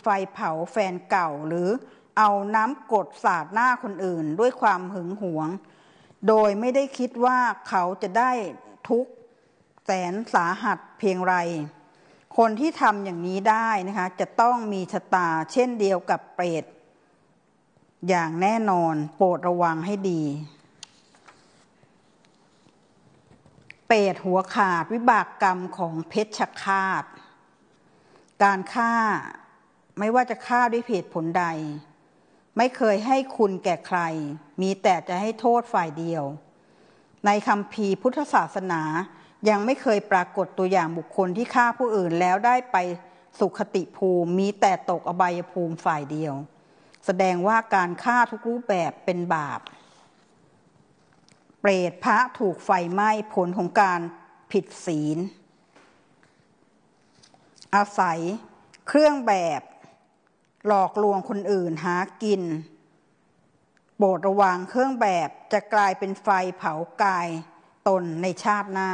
ไฟเผาแฟนเก่าหรือเอาน้ำกรดสาดหน้าคนอื่นด้วยความหึงหวงโดยไม่ได้คิดว่าเขาจะได้ทุกข์แสนสาหัสเพียงไรคนที่ทำอย่างนี้ได้นะคะจะต้องมีชะตาเช่นเดียวกับเปรตอย่างแน่นอนโปรดระวังให้ดีเปรตหัวขาดวิบากกรรมของเพชฌฆาตการฆ่าไม่ว่าจะฆ่าด้วยเหตุผลใดไม่เคยให้คุณแก่ใครมีแต่จะให้โทษฝ่ายเดียวในคัมภีร์พุทธศาสนายังไม่เคยปรากฏตัวอย่างบุคคลที่ฆ่าผู้อื่นแล้วได้ไปสุคติภูมิมีแต่ตกอบายภูมิฝ่ายเดียวแสดงว่าการฆ่าทุกรูปแบบเป็นบาปเปรตพระถูกไฟไหม้ผลของการผิดศีลอาศัยเครื่องแบบหลอกลวงคนอื่นหากินโปรดระวังเครื่องแบบจะกลายเป็นไฟเผากายตนในชาติหน้า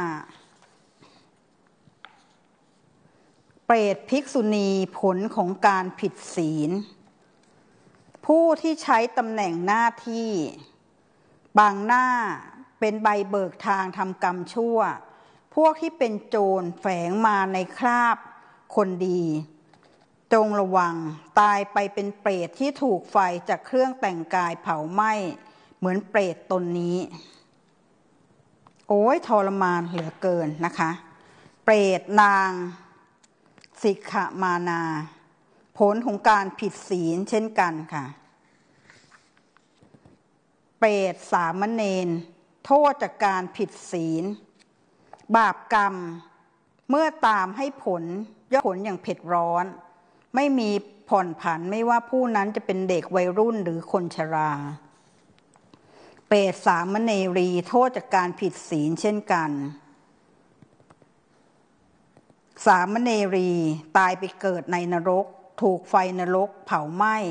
เปรตภิกษุณีผลของการผิดศีลผู้ที่ใช้ตำแหน่งหน้าที่บังหน้าเป็นใบเบิกทางทำกรรมชั่วพวกที่เป็นโจรแฝงมาในคราบคนดีจงระวังตายไปเป็นเปรตที่ถูกไฟจากเครื่องแต่งกายเผาไหม้เหมือนเปรตตนนี้โอ้ยทรมานเหลือเกินนะคะเปรตนางสิกขมานาผลของการผิดศีลเช่นกันค่ะเปรตสามเณรโทษจากการผิดศีลบาปกรรมเมื่อตามให้ผลย่อมผลอย่างเผ็ดร้อนไม่มีผ่อนผันไม่ว่าผู้นั้นจะเป็นเด็กวัยรุ่นหรือคนชราเปรตสามเณรีโทษจากการผิดศีลเช่นกันสามเณรีตายไปเกิดในนรกถูกไฟนรกเผาไหม้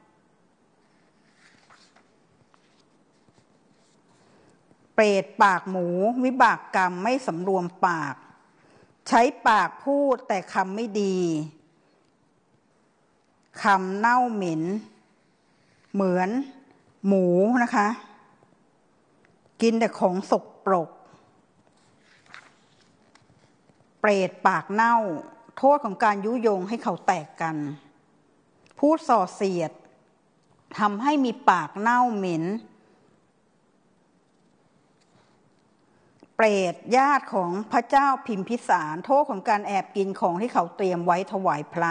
เปรตปากหมูวิบากกรรมไม่สำรวมปากใช้ปากพูดแต่คำไม่ดีคำเน่าเหม็นเหมือนหมูนะคะกินแต่ของสกปรกเปรตปากเน่าโทษของการยุยงให้เขาแตกกันพูดส่อเสียดทำให้มีปากเน่าเหม็นเปรตญาติของพระเจ้าพิมพิสารโทษของการแอบกินของที่เขาเตรียมไว้ถวายพระ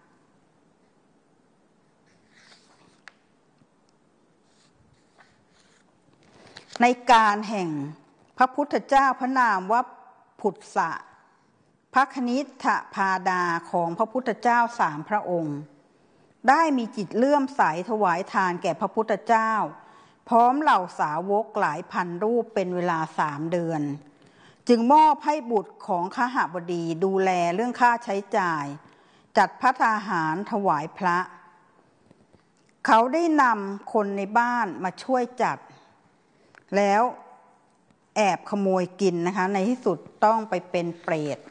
ในการแห่งพระพุทธเจ้าพระนามว่าพุทธะพระคณิษฐพาดาของพระพุทธเจ้าสามพระองค์ได้มีจิตเลื่อมใสถวายทานแก่พระพุทธเจ้าพร้อมเหล่าสาวกหลายพันรูปเป็นเวลา3 เดือนจึงมอบให้บุตรของคหบดีดูแลเรื่องค่าใช้จ่ายจัดภัตตาหารถวายพระเขาได้นำคนในบ้านมาช่วยจัดแล้วแอบขโมยกินนะคะในที่สุดต้องไปเป็นเปรต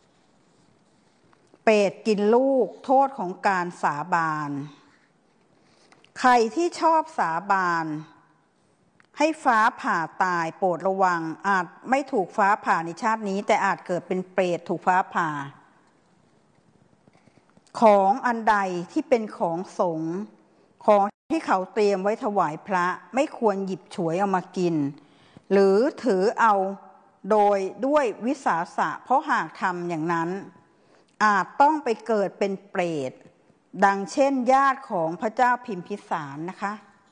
กินลูกโทษของการสาบานใครที่ชอบสาบานให้ฟ้าผ่าตายโปรดระวังอาจไม่ถูกฟ้าผ่าในชาตินี้แต่อาจเกิดเป็นเปรตถูกฟ้าผ่าของอันใดที่เป็นของสงฆ์ของที่เขาเตรียมไว้ถวายพระไม่ควรหยิบฉวยเอามากินหรือถือเอาด้วยวิสาสะเพราะหากทำอย่างนั้นอาจต้องไปเกิดเป็นเปรตดังเช่นญาติของพระเจ้าพิมพิสารนะคะ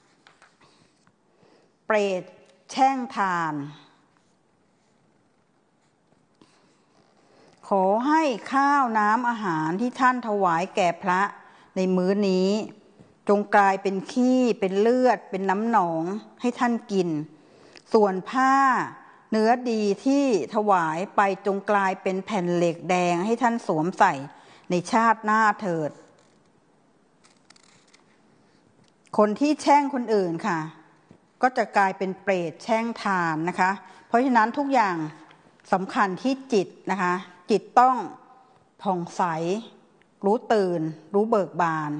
เปรตแช่งทานขอให้ข้าวน้ำอาหารที่ท่านถวายแก่พระในมื้อนี้จงกลายเป็นขี้เป็นเลือดเป็นน้ำหนองให้ท่านกินส่วนผ้าเนื้อดีที่ถวายไปจงกลายเป็นแผ่นเหล็กแดงให้ท่านสวมใส่ในชาติหน้าเถิดคนที่แช่งคนอื่นค่ะก็จะกลายเป็นเปรตแช่งทานนะคะเพราะฉะนั้นทุกอย่างสำคัญที่จิตนะคะจิตต้องผ่องใสรู้ตื่นรู้เบิกบาน